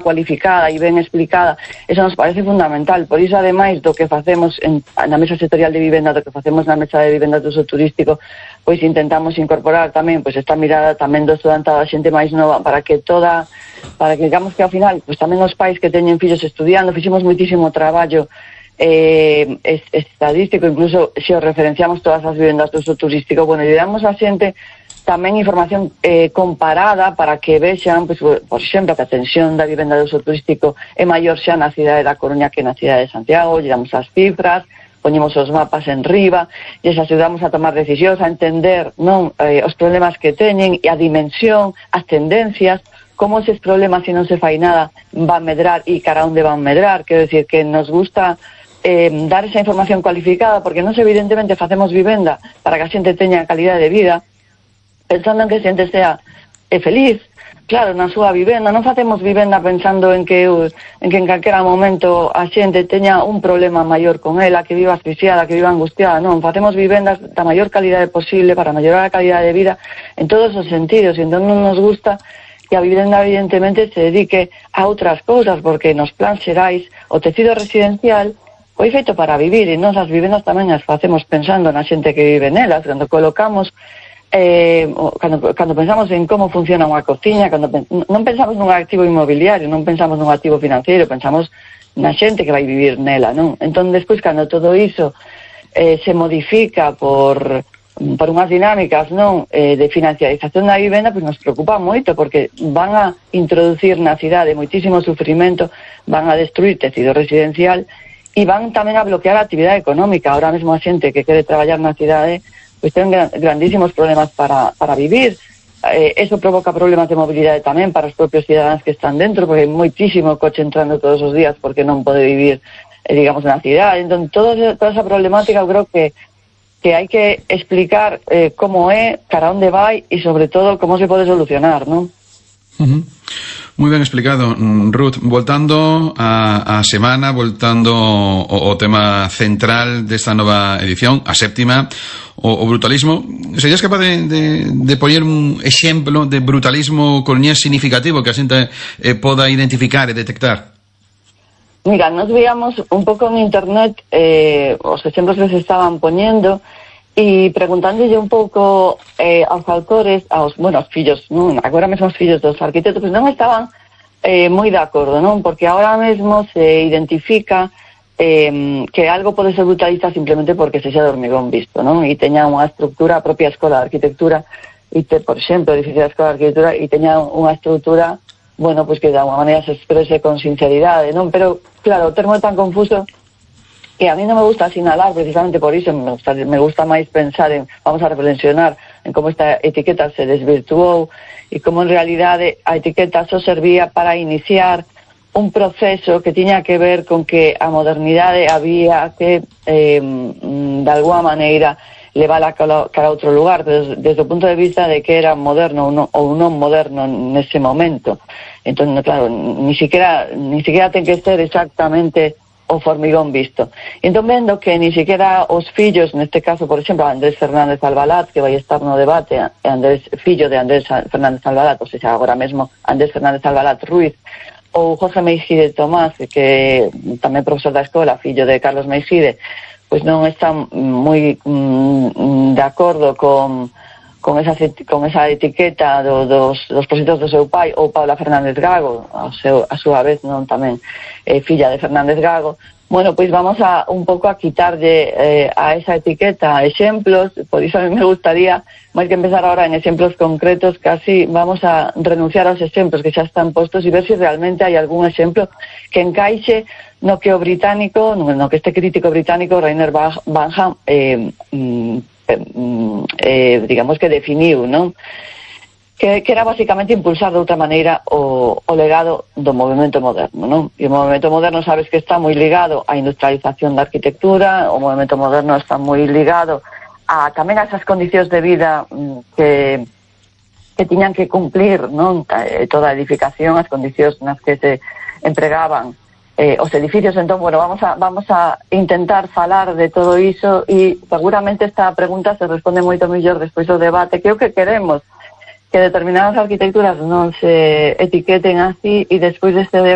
cualificada e ben explicada, eso nos parece fundamental. Por iso, ademais do que facemos na Mesa Sectorial de Vivenda, do que facemos na Mesa de Vivenda de Uso Turístico, pois intentamos incorporar tamén pois esta mirada tamén do estudantado, da xente máis nova, para que digamos que ao final, pois tamén os pais que teñen fillos estudiando, fixemos moitísimo traballo estadístico, incluso se os referenciamos todas as vivendas do uso turístico, bueno, e damos a xente tamén información comparada para que vexan, pois, por exemplo, que a tensión da vivenda do uso turístico é maior xa na cidade da Coruña que na cidade de Santiago. Lle damos as cifras, poñemos os mapas en riba, e les axudamos a tomar decisións, a entender os problemas que teñen e a dimensión, as tendencias, como eses problemas, se non se fai nada, van medrar e cara onde van medrar. Quero dicir que nos gusta dar esa información cualificada, porque nós evidentemente facemos vivenda para que a xente teña calidad de vida, pensando en que a xente sea feliz, claro, na súa vivenda. Non facemos vivenda pensando en que en calquera momento a xente teña un problema maior con ela, que viva asfixiada, que viva angustiada. Non, facemos vivendas da maior calidade posible para mellorar a calidade de vida en todos os sentidos, e entón non nos gusta que a vivenda evidentemente se dedique a outras cousas, porque nos plans xerais o tecido residencial foi feito para vivir, e nós as vivendas tamén as facemos pensando na xente que vive nelas. Cando colocamos cando pensamos en como funciona unha cociña, non pensamos nun activo inmobiliario, non pensamos nun activo financiero, pensamos na xente que vai vivir nela, non? Entón, despois, cando todo iso se modifica por unhas dinámicas de financiarización da vivenda, pois nos preocupa moito, porque van a introducir na cidade moitísimo sufrimento, van a destruir tecido residencial e van tamén a bloquear a actividade económica. Ahora mesmo a xente que quere traballar na cidade pois ten grandísimos problemas para vivir. Eso provoca problemas de mobilidade tamén para os propios cidadáns que están dentro, porque hai moitísimo coche entrando todos os días porque non pode vivir, digamos, na cidade. Entón, toda esa problemática eu creo que hai que explicar como é, cara onde vai e, sobre todo, como se pode solucionar, non? Moi ben explicado, Ruth. Voltando a semana, voltando ao tema central desta nova edición, a séptima, o brutalismo, serías capaz de poñer un exemplo de brutalismo coruñés significativo que a xente poda identificar e detectar? Mira, nos veíamos un pouco en internet os exemplos que se estaban poñendo, e preguntándolle un pouco aos autores, aos fillos, non? Agora mesmo os fillos dos arquitectos, pois non estaban moi de acordo, non? Porque agora mesmo se identifica que algo pode ser brutalista simplemente porque sexa de hormigón visto, non? E teña unha estructura, a propia Escola de Arquitectura, por exemplo, o edificio da Escola de Arquitectura, e teña unha estructura, pois que de alguma maneira se exprese con sinceridade, non? Pero, claro, o termo é tan confuso que a mí non me gusta sinalar, precisamente por iso me gusta máis pensar vamos a reflexionar en como esta etiqueta se desvirtuou e como en realidade a etiqueta só servía para iniciar un proceso que tiña que ver con que a modernidade había que de alguma maneira levala cara a outro lugar, desde o punto de vista de que era moderno ou non moderno nese momento. Entón, claro, ni siquiera ten que ser exactamente o formigón visto. Entón, vendo que ni siquiera os fillos, neste caso, por exemplo, Andrés Fernández Albalat, que vai estar no debate, fillo de Andrés Fernández Albalat, ou seja, agora mesmo Andrés Fernández Albalat Ruiz, ou Jorge Meijide Tomás, que tamén profesor da escola, fillo de Carlos Meijide, pois non están moi de acordo con esa etiqueta dos proxectos do seu pai, ou Paula Fernández Gago, a súa vez non tamén filla de Fernández Gago. Pois vamos un pouco a quitarlle a esa etiqueta exemplos. Por iso a mí me gustaría, máis que empezar ahora en exemplos concretos, casi vamos a renunciar aos exemplos que xa están postos e ver se realmente hai algún exemplo que encaixe no que o británico, no que este crítico británico, Rainer Banham, digamos que definiu, non? Que era basicamente impulsar de outra maneira o legado do movimento moderno, non? E o movimento moderno sabes que está moi ligado á industrialización da arquitectura, o movimento moderno está moi ligado tamén a esas condicións de vida que tiñan que cumplir, non? Toda a edificación, as condicións nas que se empregaban os edificios. Entón, vamos a intentar falar de todo iso e seguramente esta pregunta se responde moito mellor despois do debate, que é o que queremos, que determinadas arquitecturas non se etiqueten así, e despois deste debate